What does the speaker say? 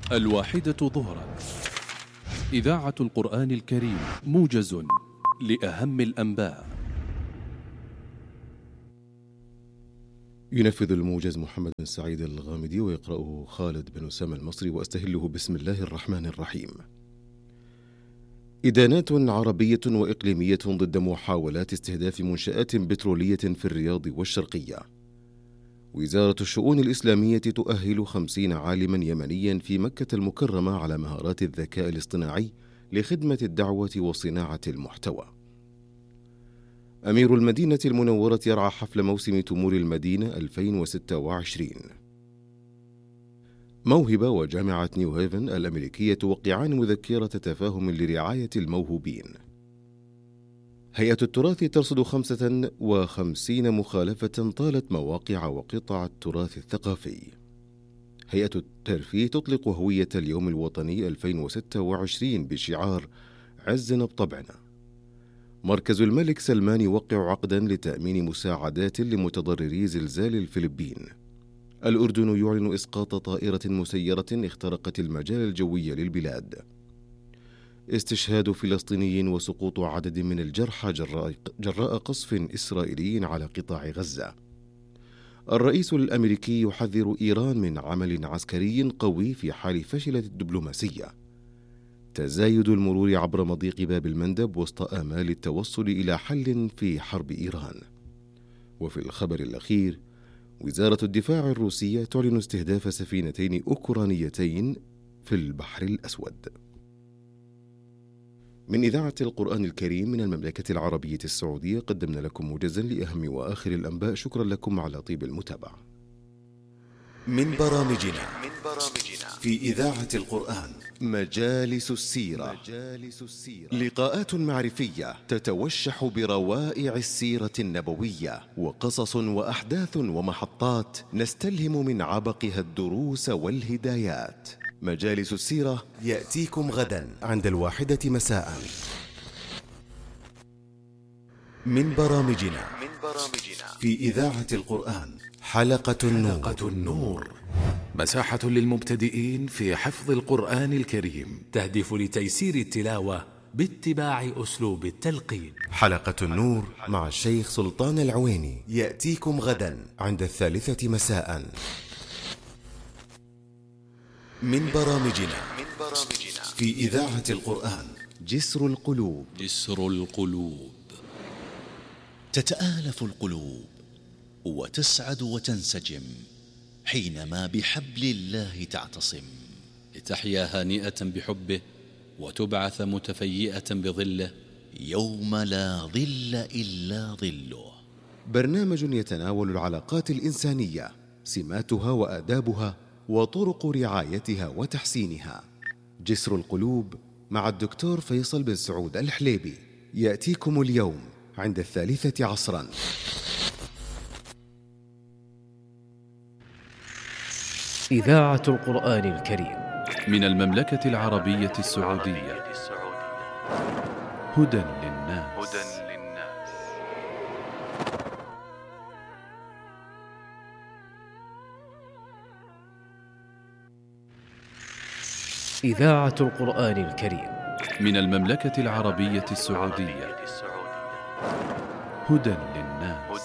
الواحدة ظهرا. إذاعة القرآن الكريم، موجز لأهم الأنباء. ينفذ الموجز محمد بن سعيد الغامدي، ويقرأه خالد بن أسامة المصري، وأستهله بسم الله الرحمن الرحيم. إدانات عربية وإقليمية ضد محاولات استهداف منشآت بترولية في الرياض والشرقية. وزارة الشؤون الإسلامية تؤهل 50 عالما يمنيا في مكة المكرمة على مهارات الذكاء الاصطناعي لخدمة الدعوة وصناعة المحتوى. أمير المدينة المنورة يرعى حفل موسم تمور المدينة 2026. موهبة وجامعة نيو هيفن الأمريكية توقعان مذكرة تفاهم لرعاية الموهوبين. هيئة التراث ترصد 55 مخالفة طالت مواقع وقطع التراث الثقافي. هيئة الترفيه تطلق هوية اليوم الوطني 2026 بشعار عزنا بطبعنا. مركز الملك سلمان يوقع عقدا لتأمين مساعدات لمتضرري زلزال الفلبين. الأردن يعلن إسقاط طائرة مسيرة اخترقت المجال الجوي للبلاد. استشهاد فلسطيني وسقوط عدد من الجرحى جراء قصف إسرائيلي على قطاع غزة. الرئيس الأمريكي يحذر إيران من عمل عسكري قوي في حال فشلت الدبلوماسية. تزايد المرور عبر مضيق باب المندب وسط آمال التوصل إلى حل في حرب إيران. وفي الخبر الأخير، وزارة الدفاع الروسية تعلن استهداف سفينتين أوكرانيتين في البحر الأسود. من إذاعة القرآن الكريم من المملكة العربية السعودية، قدمنا لكم موجزا لأهم وآخر الأنباء. شكرا لكم على طيب المتابعة. من برامجنا في إذاعة القرآن مجالس السيرة. لقاءات معرفية تتوشح بروائع السيرة النبوية، وقصص وأحداث ومحطات نستلهم من عبقها الدروس والهدايات. مجالس السيرة يأتيكم غدا عند 1 مساء. من برامجنا في إذاعة القرآن حلقة النور، مساحة للمبتدئين في حفظ القرآن الكريم، تهدف لتيسير التلاوة باتباع أسلوب التلقين. حلقة النور مع الشيخ سلطان العويني يأتيكم غدا عند 3 مساء. من برامجنا في إذاعة القرآن جسر القلوب. جسر القلوب. تتآلف القلوب وتسعد وتنسجم حينما بحبل الله تعتصم، لتحيا هانئة بحبه وتبعث متفيئة بظله يوم لا ظل إلا ظله. برنامج يتناول العلاقات الإنسانية، سماتها وآدابها وطرق رعايتها وتحسينها. جسر القلوب مع الدكتور فيصل بن سعود الحليبي، يأتيكم اليوم عند 3 عصرا. إذاعة القرآن الكريم من المملكة العربية السعودية. هدى للناس. إذاعة القرآن الكريم من المملكة العربية السعودية. هدى للناس.